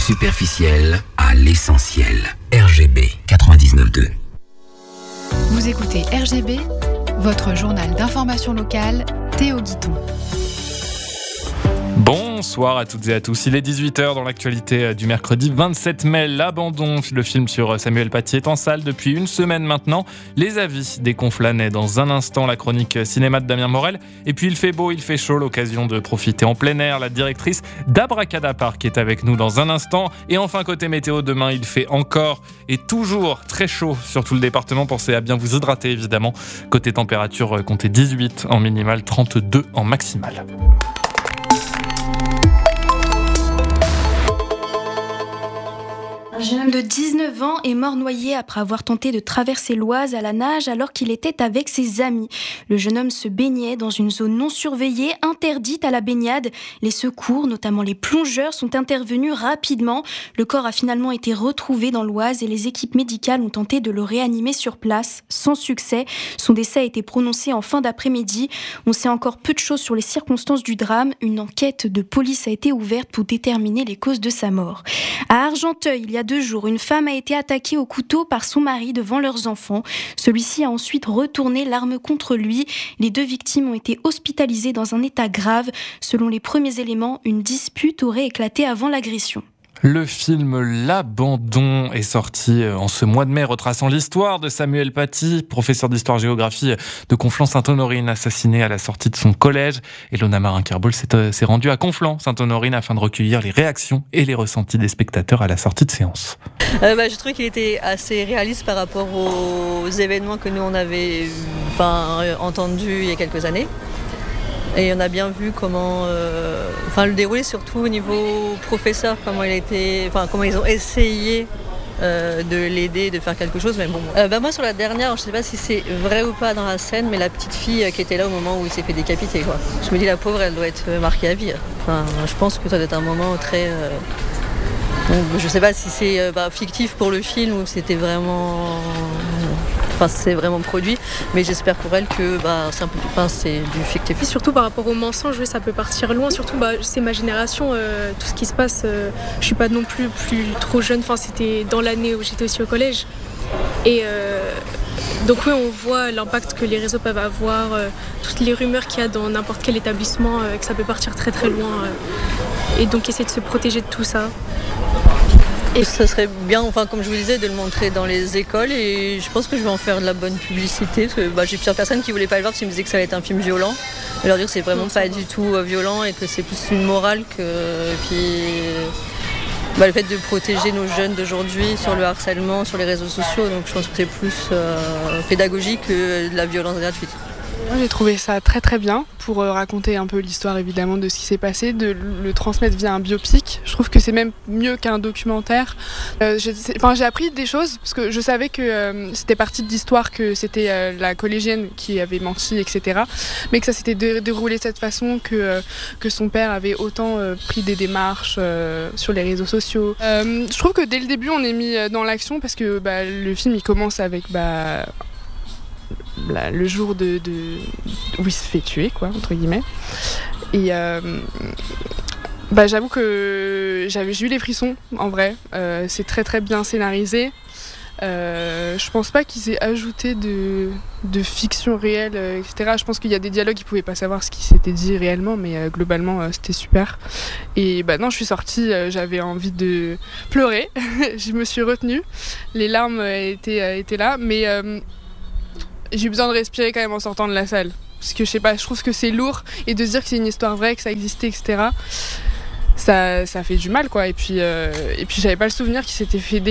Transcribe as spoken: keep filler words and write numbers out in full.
superficiel à l'essentiel. R G B quatre-vingt-dix-neuf deux. Vous écoutez R G B, votre journal d'information locale, Théo Guiton. Bonsoir à toutes et à tous. Il est dix-huit heures dans l'actualité du mercredi vingt-sept mai. L'abandon, le film sur Samuel Paty est en salle depuis une semaine maintenant. Les avis des Conflanais dans un instant, la chronique cinéma de Damien Morel. Et puis il fait beau, il fait chaud, l'occasion de profiter en plein air. La directrice d'Abracadapar qui est avec nous dans un instant. Et enfin côté météo, demain il fait encore et toujours très chaud sur tout le département. Pensez à bien vous hydrater évidemment. Côté température, comptez dix-huit en minimal, trente-deux en maximal. Un jeune homme de dix-neuf ans est mort noyé après avoir tenté de traverser l'Oise à la nage alors qu'il était avec ses amis. Le jeune homme se baignait dans une zone non surveillée, interdite à la baignade. Les secours, notamment les plongeurs, sont intervenus rapidement. Le corps a finalement été retrouvé dans l'Oise et les équipes médicales ont tenté de le réanimer sur place, sans succès. Son décès a été prononcé en fin d'après-midi. On sait encore peu de choses sur les circonstances du drame. Une enquête de police a été ouverte pour déterminer les causes de sa mort. À Argenteuil, il y a deux jours, une femme a été attaquée au couteau par son mari devant leurs enfants. Celui-ci a ensuite retourné l'arme contre lui. Les deux victimes ont été hospitalisées dans un état grave. Selon les premiers éléments, une dispute aurait éclaté avant l'agression. Le film L'Abandon est sorti en ce mois de mai, retraçant l'histoire de Samuel Paty, professeur d'histoire-géographie de Conflans-Sainte-Honorine, assassiné à la sortie de son collège. Elona Marin-Kerboul s'est, s'est rendue à Conflans-Sainte-Honorine afin de recueillir les réactions et les ressentis des spectateurs à la sortie de séance. Euh, bah, je trouve qu'il était assez réaliste par rapport aux événements que nous on avait enfin, entendus il y a quelques années. Et on a bien vu comment, euh, enfin le déroulé surtout au niveau professeur, comment il était, enfin comment ils ont essayé euh, de l'aider, de faire quelque chose. Mais bon, euh, bah moi sur la dernière, je ne sais pas si c'est vrai ou pas dans la scène, mais la petite fille qui était là au moment où il s'est fait décapiter, quoi. Je me dis la pauvre, elle doit être marquée à vie. Enfin, je pense que ça doit être un moment très, euh... donc, je ne sais pas si c'est euh, bah, fictif pour le film ou c'était vraiment. Enfin, c'est vraiment produit, mais j'espère pour elle que bah, c'est, un peu, enfin, c'est du fictif. Et surtout par rapport aux mensonges, oui, ça peut partir loin. Surtout, bah, c'est ma génération, euh, tout ce qui se passe. Euh, je suis pas non plus, plus trop jeune. Enfin, c'était dans l'année où j'étais aussi au collège. Et euh, donc oui, on voit l'impact que les réseaux peuvent avoir, euh, toutes les rumeurs qu'il y a dans n'importe quel établissement, euh, que ça peut partir très très loin. Euh, et donc essayer de se protéger de tout ça. Et ça serait bien, enfin, comme je vous disais, de le montrer dans les écoles et je pense que je vais en faire de la bonne publicité parce que bah, j'ai plusieurs personnes qui voulaient pas le voir parce qu'ils me disaient que ça allait être un film violent. Et leur dire que c'est vraiment pas du tout euh, violent et que c'est plus une morale que et puis bah, le fait de protéger nos jeunes d'aujourd'hui sur le harcèlement, sur les réseaux sociaux. Donc je pense que c'est plus euh, pédagogique que de la violence gratuite. Moi, j'ai trouvé ça très très bien pour euh, raconter un peu l'histoire évidemment de ce qui s'est passé, de le transmettre via un biopic. Je trouve que c'est même mieux qu'un documentaire. Euh, j'ai, enfin, j'ai appris des choses parce que je savais que euh, c'était partie de l'histoire, que c'était euh, la collégienne qui avait menti, et cetera. Mais que ça s'était dé- déroulé de cette façon, que, euh, que son père avait autant euh, pris des démarches euh, sur les réseaux sociaux. Euh, je trouve que dès le début on est mis dans l'action parce que bah, le film il commence avec... Bah, Là, le jour de, de où il se fait tuer, quoi, entre guillemets. Et euh, bah, j'avoue que j'avais, j'ai eu les frissons, en vrai. Euh, c'est très très bien scénarisé. Euh, je pense pas qu'ils aient ajouté de, de fiction réelle, euh, et cetera. Je pense qu'il y a des dialogues, ils pouvaient pas savoir ce qui s'était dit réellement, mais euh, globalement, euh, c'était super. Et bah non, je suis sortie, euh, j'avais envie de pleurer. Je me suis retenue. Les larmes euh, étaient, euh, étaient là, mais... Euh, j'ai eu besoin de respirer quand même en sortant de la salle. Parce que je sais pas, je trouve que c'est lourd. Et de se dire que c'est une histoire vraie, que ça existait, et cetera. Ça, ça fait du mal, quoi. Et puis, euh, et puis j'avais pas le souvenir qu'il s'était fait